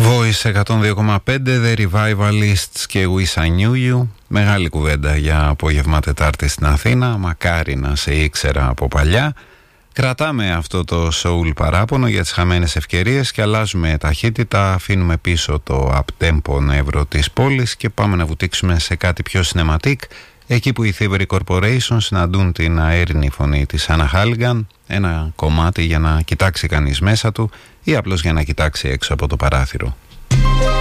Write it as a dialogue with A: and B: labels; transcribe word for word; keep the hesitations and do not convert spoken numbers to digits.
A: Voice εκατόν δύο κόμμα πέντε, The Revivalists και Wish I Knew You. Μεγάλη κουβέντα για απόγευμα Τετάρτη στην Αθήνα. Μακάρι να σε ήξερα από παλιά. Κρατάμε αυτό το soul παράπονο για τις χαμένες ευκαιρίες και αλλάζουμε ταχύτητα. Αφήνουμε πίσω το up-tempo νεύρο της πόλης και πάμε να βουτήξουμε σε κάτι πιο cinematic. Εκεί που οι Thievery Corporation συναντούν την αέρινη φωνή της Anna Halligan. Ένα κομμάτι για να κοιτάξει κανείς μέσα του ή απλώς για να κοιτάξει έξω από το παράθυρο.